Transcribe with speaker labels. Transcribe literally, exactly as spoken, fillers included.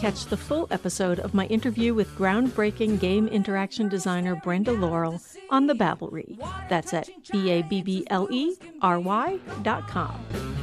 Speaker 1: catch the full episode of my interview with groundbreaking game interaction designer Brenda Laurel on the Babblery. That's at B A B B L E R Y dot com.